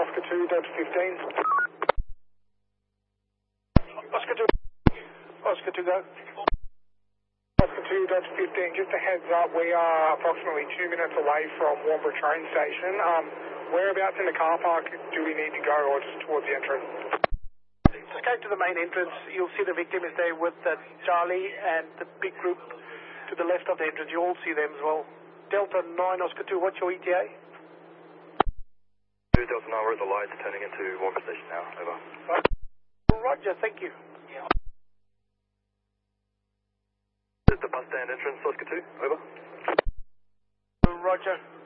Oscar 2, Delta 15. Oscar 2. Oscar 2, go. Oscar 2, Delta 15, just a heads up, we are approximately 2 minutes away from Warnbro train station. Whereabouts in the car park do we need to go, or just towards the entrance? Just go to the main entrance. You'll see the victim is there with Charlie and the big group to the left of the entrance. You all see them as well. Delta 9, Oscar 2, what's your ETA? 2 Delta 9, we're at the lights turning into Warnbro station now, over. Roger, thank you. Is the bus stand entrance, Oscar 2, over. Roger.